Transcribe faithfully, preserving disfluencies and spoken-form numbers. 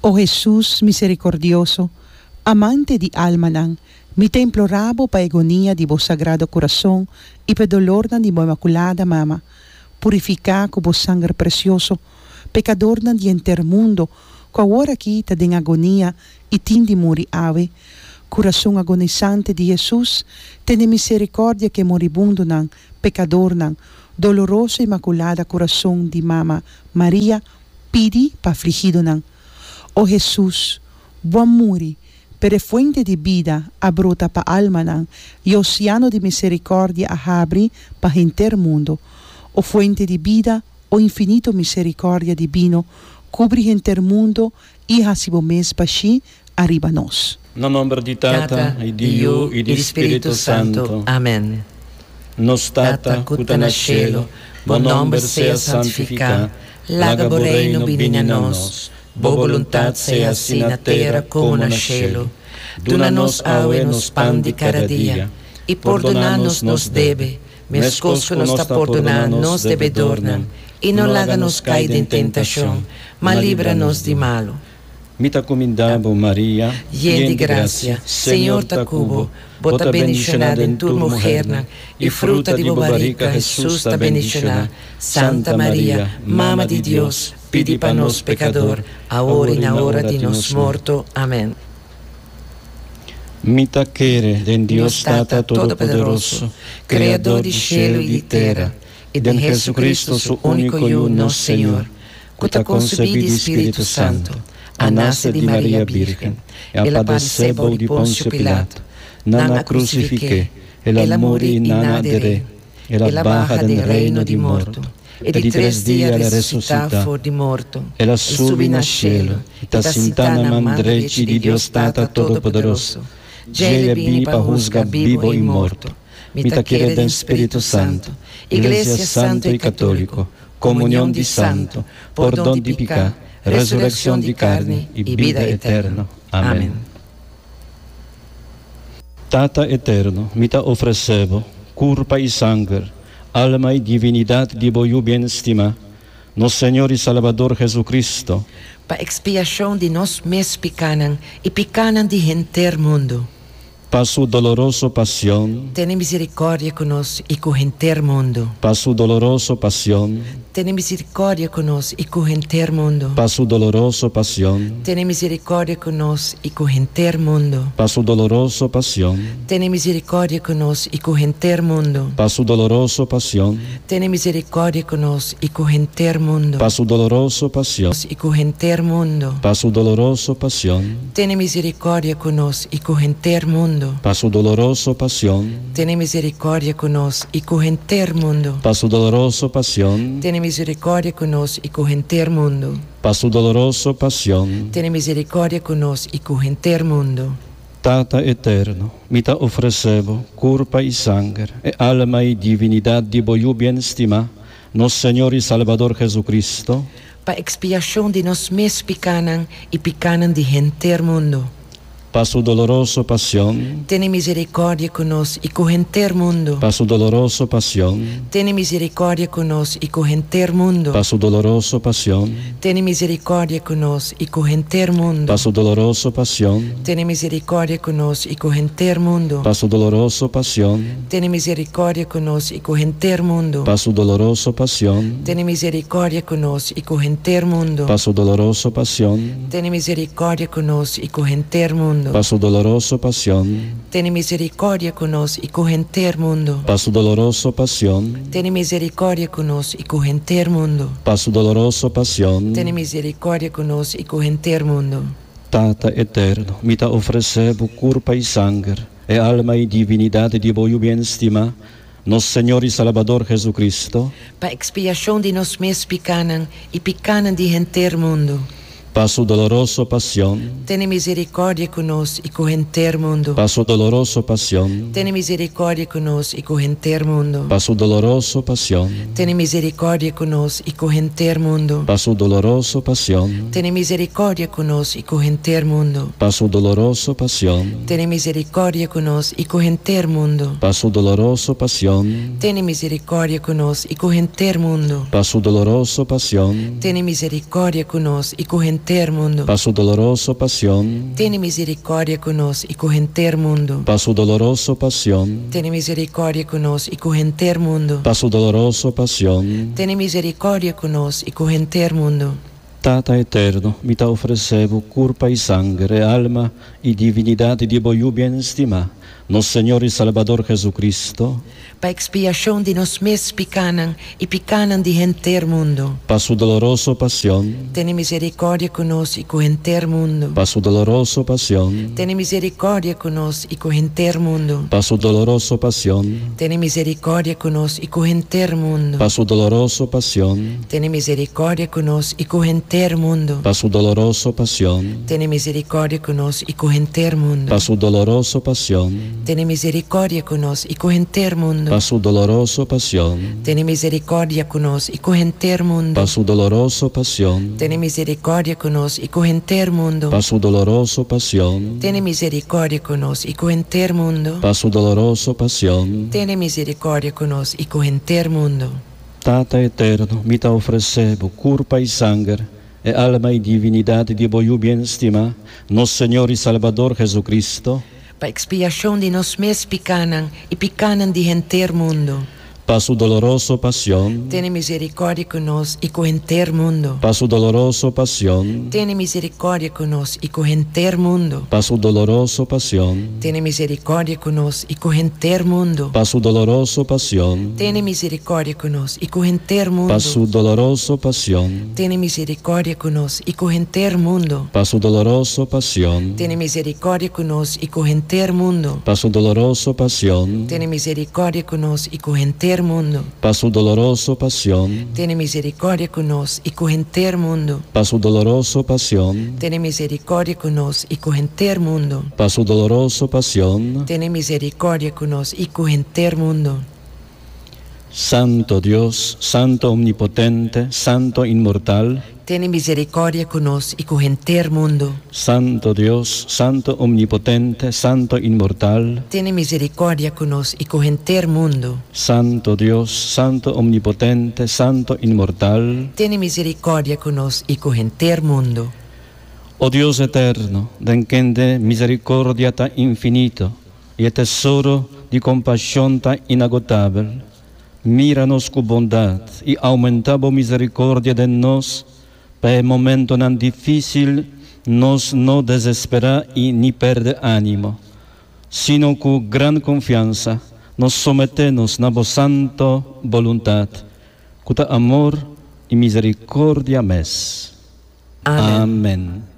Oh Jesús misericordioso, amante di alma, mi te imploravo pa agonia di vos sagrado corazón y pe dolor di mo inmaculada mama, purificar con vos sangue precioso, pecador di enter mundo, qua ora quita din agonia y tindi muri ave, corazón agonizante di Jesús, tiene misericordia que moribundo nan, pecador nan, doloroso inmaculada corazón di mama María, pidi pa afligido nan. Oh Jesús, buen muri, per fuente di vida abrota pa alma nan, y oceano di misericordia ahabri pa enter mundo. O fuente di vida, o infinito misericordia divino, cubri enter mundo, y hasibo mes pa shi arriba nos. No nombre di Tata, e di Io, e di Spirito Santo. Amen. Nos Tata, cuta na cielo, bon nombre sea santificat, laga reino vini a nos, bo voluntat sea si na terra como na cielo. Dona-nos aue nos pan de cada dia, e perdona-nos nos debe, mescos que nos está perdonando nos devedornan, e não laga-nos cair em tentação, mas livra-nos de malo. Mita comindabo Maria, llena de gracia, Senhor ta cubo, bota bendicionada em tu mujer, e fruta de bobarica Jesus ta bendicionada. Santa Maria, Mama de Deus, pedi para nós pecador, agora e na hora de nos morto. Amém. Mita quere den Deus Tata Todo-Poderoso, Criador de cielo e de terra, e de Jesucristo, su único e uno Senhor, que ta concebido de Espírito Santo, a nasce de Maria Virgem, ela padeceu de Pôncio Pilato, nana crucifique, ela morì e nana adere, ela baja del reino de morto, e de três dias ela ressuscita de morto, ela sube na cielo, e ta sentana na mão direita de Deus Tata Todo-Poderoso, Ele vini para juzgar vivo e morto. Mita quiere del Espírito Santo, Iglesia Santo e Católico, comunhão de santo, perdão de pecado, resurrección de carne y vida eterna. Amén. Tata eterno, mita ofrecevo, curpa y sangre, alma y divinidad de voyu bien estima, nos Señor y Salvador Jesucristo, pa expiación de nos mes picanan y picanan de enter mundo. Pa su doloroso pasión, ten misericordia con nos y con enter mundo. Pa su doloroso pasión, ten misericordia con nos y con enter mundo. Pa su doloroso pasión, ten misericordia con nos y con enter mundo. Pa su doloroso pasión, ten misericordia con nos y con enter mundo. Pa su doloroso pasión, ten misericordia con nos y con enter mundo. Pa su doloroso pasión, y con enter mundo. Pa su doloroso pasión, ten misericordia con nos y con enter mundo. Pa su doloroso pasión, ten misericordia con nos y con enter mundo. Pa su doloroso pasión, ten misericordia con nos y con enter mundo. Pa su doloroso pasión, ten misericordia con nos y con enter mundo. Tata eterno, mita ofrecevo, curpa y sangre, e alma y divinidad de voyu bien estima, nos Señor y Salvador Jesucristo, pa expiación de nos mes picanan y picanan de enter mundo. Pa su doloroso pasión, ten misericordia con nos y con enter mundo. Pa su doloroso pasión, ten misericordia con nos y con enter mundo. Pa su doloroso pasión, ten misericordia con nos y con enter mundo. Pa su doloroso pasión, ten misericordia con nos y con enter mundo. Pa su doloroso pasión, ten misericordia con nos y con enter mundo. Pa su doloroso pasión, ten misericordia con nos y con enter mundo. Pa su doloroso pasión, ten misericordia con nos y con enter mundo. Pa su doloroso pasión, ten misericordia con nos y con enter mundo. Pa su doloroso pasión, ten misericordia con nos y con enter mundo. Pa su doloroso pasión, ten misericordia con nos y con enter mundo. Tata eterno, mita ofrecevo curpa y sangre, e alma y divinidad de voyu bien estima, nos Señor y Salvador Jesucristo, pa expiación de nos mes picanan y picanan de enter mundo. Pa su doloroso pasión, ten misericordia con nos y con enter mundo. Pa su doloroso pasión, ten misericordia con nos y con enter mundo. Pa su doloroso pasión, ten misericordia con nos y con enter mundo. Pa su doloroso pasión, ten misericordia con nos y con enter mundo. Pa su doloroso pasión, ten misericordia con nos y con enter mundo. Pa su doloroso pasión, ten misericordia con nos y con enter mundo. Pa su doloroso pasión, ten misericordia con nos y con enter correnter mundo. Pa' su dolorosa pasión, Tiene misericordia con nos y correnter mundo. pa' su dolorosa pasión, Tiene misericordia con nos y correnter mundo. pa' su dolorosa pasión. Tiene misericordia con nos y correnter mundo. Tata eterno, mi te ofrecevo curpa y sangre, alma y divinidad de voyu bien estima, nos Señor y Salvador Jesucristo, Pa expiación de nos mes picanan y picanan de enter mundo. pa' su dolorosa pasión, Tiene misericordia con nos y correnter mundo. pa' su dolorosa pasión, Tiene misericordia con nos y correnter mundo. pa' su dolorosa pasión, Tiene misericordia con nos y correnter mundo. pa' su dolorosa pasión, Tiene misericordia con nos y correnter mundo. pa' su dolorosa pasión, Tiene misericordia con nos y correnter mundo. pa' su dolorosa pasión, Tiene misericordia con nos y correnter mundo. pa' su dolorosa pasión, Tiene misericordia con nos y correnter mundo. pa' su dolorosa pasión, Tiene misericordia con nos y correnter mundo. pa' su dolorosa pasión, Tiene misericordia con nos y correnter mundo. pa' su dolorosa pasión. Tiene misericordia con nos y correnter mundo. Tata eterno, mi te ofrecevo curpa y sangre, e alma y divinidad de voyu bien estima, nos Señor y Salvador Jesucristo, Pa expiación de nos mes picanan y picanan de enter mundo. pa' su dolorosa pasión, Tiene misericordia con nos y correnter mundo. pa' su dolorosa pasión, Tiene misericordia con nos y correnter mundo. pa' su dolorosa pasión, Tiene misericordia con nos y correnter mundo. pa' su dolorosa pasión, Tiene misericordia con nos y correnter mundo. pa' su dolorosa pasión, Tiene misericordia con nos y correnter mundo. pa' su dolorosa pasión, Tiene misericordia con nos y correnter mundo. pa' su dolorosa pasión, Tiene misericordia con nos y correnter mundo. pa' su dolorosa pasión, Tiene misericordia con nos y correnter mundo. pa' su dolorosa pasión, Tiene misericordia con nos y correnter mundo. pa' su dolorosa pasión. Tiene misericordia con nos y correnter mundo. Santo Dios, Santo Omnipotente, Santo Inmortal, Tiene misericordia con nos y correnter mundo. Santo Dios, Santo Omnipotente, Santo Inmortal, Tiene misericordia con nos y correnter mundo. Santo Dios, Santo Omnipotente, Santo Inmortal. Tiene misericordia con nos y correnter mundo. Oh Dios eterno, den quien de misericordia tan infinito y el tesoro de compasión tan inagotable, míranos con bondad y aumentabo misericordia de nos, para el momento tan difícil nos no desespera y ni perde ánimo, sino con gran confianza nos sometemos a vos santo voluntad, con amor y misericordia mes. Amén. Amén.